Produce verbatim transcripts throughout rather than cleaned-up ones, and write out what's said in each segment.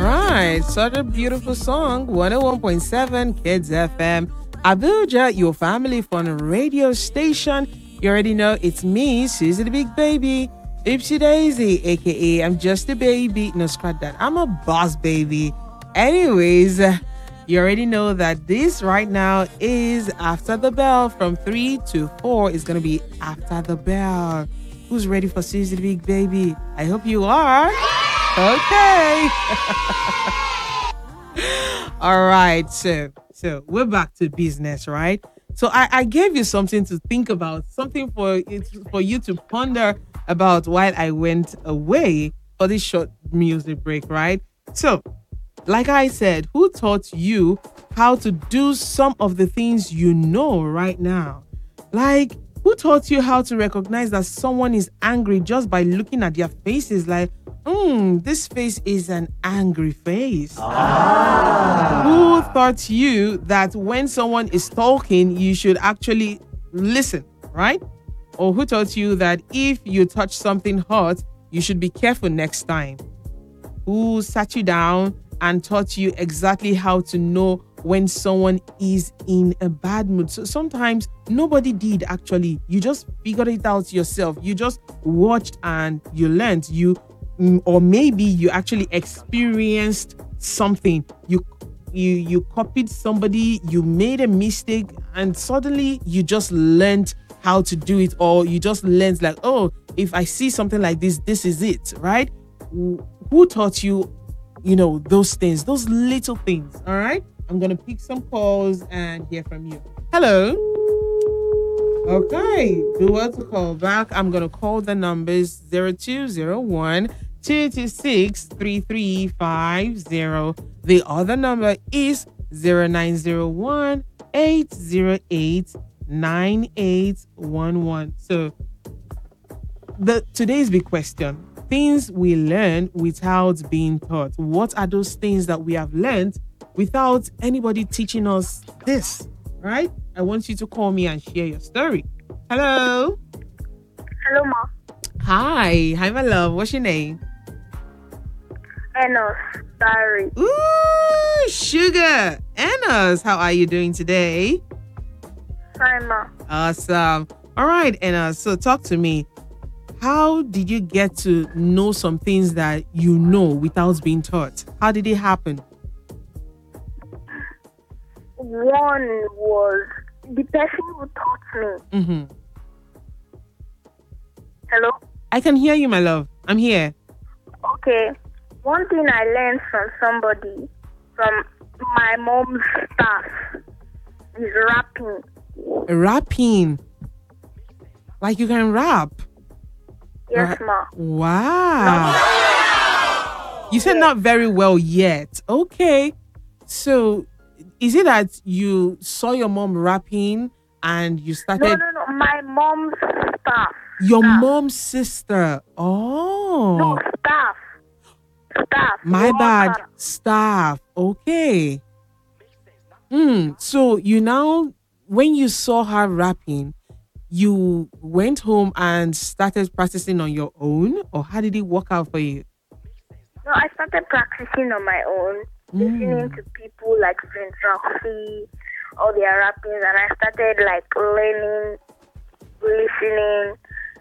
right, such a beautiful song. one oh one point seven Kids F M. Abuja, your family fun radio station. You already know it's me, Susie the Big Baby. Ipsy Daisy, aka I'm just a baby. No, scratch that. I'm a boss baby. Anyways, you already know that this right now is After the Bell from three to four. Is going to be After the Bell. Who's ready for Susie the Big Baby? I hope you are. Okay. All right. So, so we're back to business, right? So I, I gave you something to think about, something for it for you to ponder about while I went away for this short music break, right? So, like I said, who taught you how to do some of the things you know right now? Like, who taught you how to recognize that someone is angry just by looking at their faces? Like, hmm, this face is an angry face. Ah. Who taught you that when someone is talking, you should actually listen, right? Or who taught you that if you touch something hot, you should be careful next time? Who sat you down and taught you exactly how to know when someone is in a bad mood? So sometimes nobody did actually. You just figured it out yourself. You just watched and you learned. You or maybe you actually experienced something. You you you copied somebody, you made a mistake, and suddenly you just learned how to do it, or you just learned like, oh, if I see something like this, this is it, right? Who taught you, you know, those things, those little things? All right, I'm gonna pick some calls and hear from you. Hello. Okay, do what to call back. I'm gonna call the numbers zero two zero one two two six three three five zero. The other number is zero nine zero one eight zero eight nine eight one one. So the today's big question: things we learn without being taught. What are those things that we have learned without anybody teaching us this? Right? I want you to call me and share your story. Hello. Hello, Ma. Hi. Hi, my love. What's your name? Enos. Sorry. Ooh, sugar. Enos, how are you doing today? Fine, Ma. Awesome. All right, Enos. So talk to me. How did you get to know some things that you know without being taught? How did it happen? One was the person who taught me. Mm-hmm. Hello? I can hear you, my love. I'm here. Okay. One thing I learned from somebody, from my mom's staff, is rapping. Rapping. Like you can rap. Yes, Ra- Ma. Wow. Not You said yes. not very well yet. Okay. So is it that you saw your mom rapping and you started? No, no, no. My mom's staff. Your staff. mom's sister. Oh. No, staff. Staff. My Worker. bad. Staff. Okay. Hmm. So you now, when you saw her rapping, you went home and started practicing on your own, or how did it work out for you? No, I started practicing on my own, Mm. listening to people like Prince Roxy, all their rappings, and I started like learning, listening.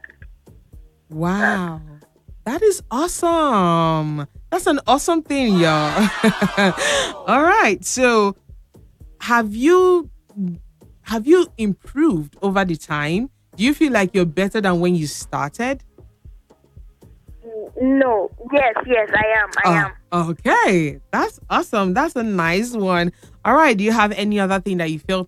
Wow. That is awesome. That's an awesome thing, y'all. All right. So have you have you improved over the time? Do you feel like you're better than when you started? No, yes, yes, I am, I am. Oh, okay. That's awesome. That's a nice one. All right. Do you have any other thing that you felt